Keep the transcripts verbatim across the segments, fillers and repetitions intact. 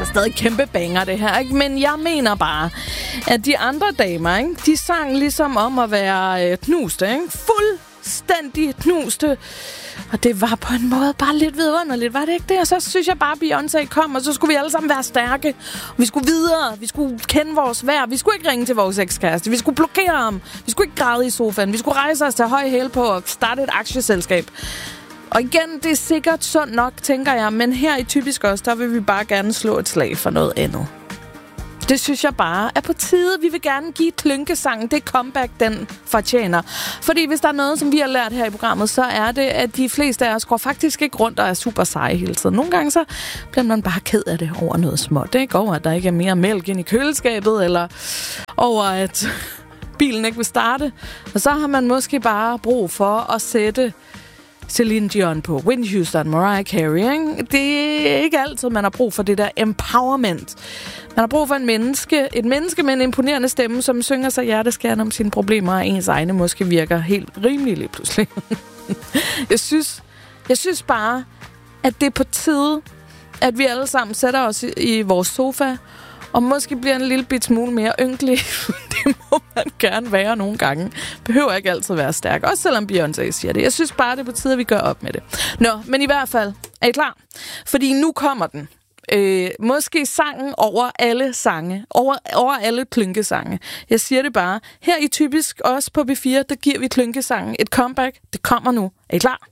altså stadig kæmpe banger, det her, ikke? Men jeg mener bare, at de andre damer, ikke? De sang ligesom om at være øh, knuste, ikke? Fuldstændig knuste. Og det var på en måde bare lidt vidunderligt, var det ikke det? Og så synes jeg bare, Beyoncé kom, og så skulle vi alle sammen være stærke. Vi skulle videre, vi skulle kende vores værd. Vi skulle ikke ringe til vores ekskæreste. Vi skulle blokere ham. Vi skulle ikke græde i sofaen. Vi skulle rejse os til høj hæl på og starte et aktieselskab. Og igen, det er sikkert sundt nok, tænker jeg. Men her i Typisk Os, der vil vi bare gerne slå et slag for noget andet. Det synes jeg bare er på tide. Vi vil gerne give klynkesangen det comeback, den fortjener. Fordi hvis der er noget, som vi har lært her i programmet, så er det, at de fleste af os går faktisk ikke rundt og er super seje hele tiden. Nogle gange så bliver man bare ked af det over noget småt, ikke? Over at der ikke er mere mælk ind i køleskabet, eller over at bilen ikke vil starte. Og så har man måske bare brug for at sætte Celine Dion på, Whitney Houston, Mariah Carey, ikke? Det er ikke altid, man har brug for det der empowerment. Man har brug for en menneske, et menneske med en imponerende stemme, som synger sig hjerteskærende om sine problemer, og ens egne måske virker helt rimeligt lige pludselig. jeg, synes, jeg synes bare, at det er på tide, at vi alle sammen sætter os i, i vores sofa, og måske bliver en lille bit smule mere ynkelig. Det må man gerne være nogle gange. Behøver ikke altid være stærk. Også selvom Beyoncé siger det. Jeg synes bare, det er på tide, at vi gør op med det. Nå, men i hvert fald, er I klar? Fordi nu kommer den. Øh, måske sangen over alle sange. Over, over alle klynkesange. Jeg siger det bare. Her i Typisk Os på B fire, der giver vi klynkesangen et comeback. Det kommer nu. Er I klar?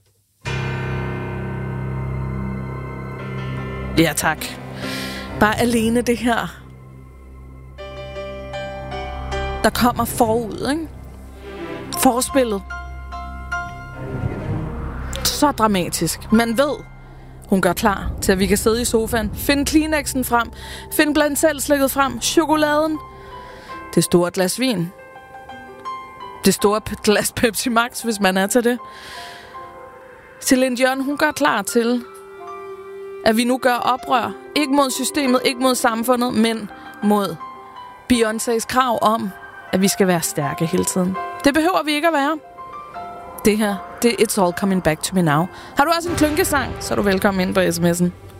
Ja, tak. Bare alene det her, der kommer forud, ikke? Forspillet. Så dramatisk. Man ved, hun gør klar til, at vi kan sidde i sofaen, finde Kleenexen frem, finde blandt selv slikket frem, chokoladen, det store glas vin, det store glas Pepsi Max, hvis man er til det. Celine Dion, hun gør klar til, at vi nu gør oprør. Ikke mod systemet, ikke mod samfundet, men mod Beyoncés krav om, at vi skal være stærke hele tiden. Det behøver vi ikke at være. Det her, det er It's All Coming Back to Me Now. Har du også en klynkesang, så er du velkommen ind på sms'en.